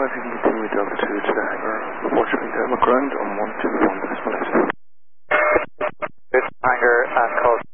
if you can continue with Delta 2 to the hangar. Watch me thermal ground on 121 decimal 8. This hangar and close